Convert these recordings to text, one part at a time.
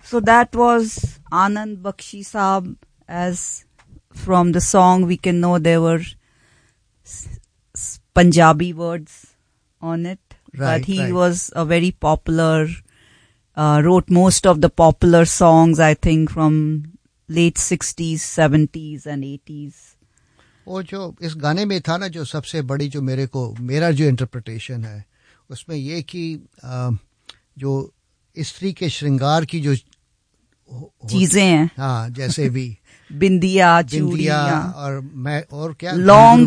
So that was Anand Bakshi Saab. As from the song we can know there were Punjabi words on it. But he was a very popular, wrote most of the popular songs, I think, from late 60s, 70s and 80s. वो जो इस गाने में था ना, जो सबसे बड़ी जो मेरा जो इंटरप्रिटेशन है उसमें ये कि जो स्त्री के श्रृंगार की जो चीजें हैं, हाँ, जैसे भी बिंदिया, चूड़ियां और क्या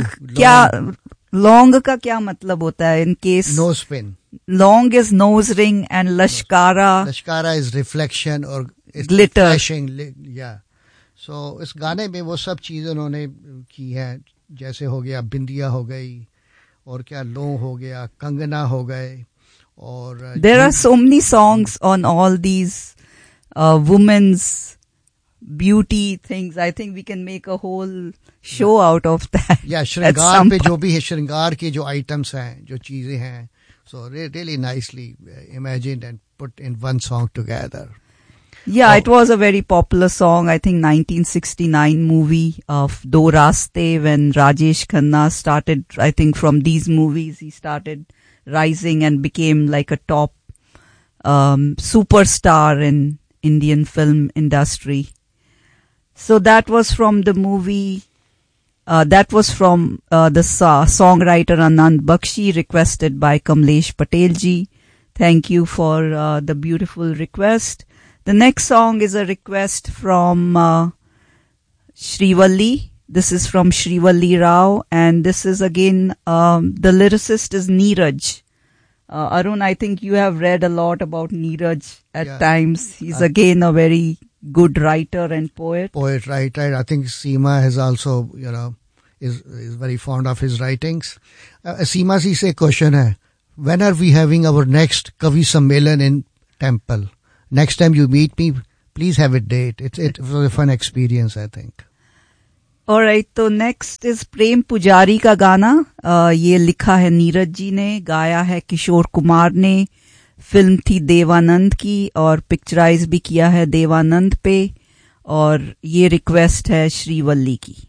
लौंग का क्या मतलब होता है इन केस? Nose pin. लौंग is nose ring and लश्कारा is reflection और ग्लिटर. या सो इस गाने में वो सब चीजें उन्होंने की है. जैसे हो गया बिंदिया हो गई, और क्या लौंग हो गया, कंगना हो गए, और there are so many songs on all these women's beauty things. I think we can make a whole show out of that. Yeah, श्रृंगार पे जो भी है, श्रृंगार के जो आइटम्स हैं, जो चीजें हैं, so really nicely imagined and put in one song together. Yeah, it was a very popular song. I think 1969 movie of Do Raste, when Rajesh Khanna started, I think from these movies he started rising and became like a top superstar in Indian film industry. So that was from the movie, that was from the songwriter Anand Bakshi, requested by Kamlesh Patel ji. Thank you for the beautiful request. The next song is a request from Shrivalli. This is from Shrivalli Rao, and this is again, the lyricist is Neeraj. Arun, I think you have read a lot about Neeraj at times. He's again a very good writer and poet. Right. I think Seema has also, is very fond of his writings. Seema ji se question hai, when are we having our next Kavi Sammelan in Temple? Next time you meet me, please have a date. It was a fun experience, I think. Alright, तो next is प्रेम पुजारी का गाना. ये लिखा है नीरज जी ने, गाया है किशोर कुमार ने. फिल्म थी देवानंद की और पिक्चराइज भी किया है देवानंद पे. और ये रिक्वेस्ट है श्रीवल्ली की.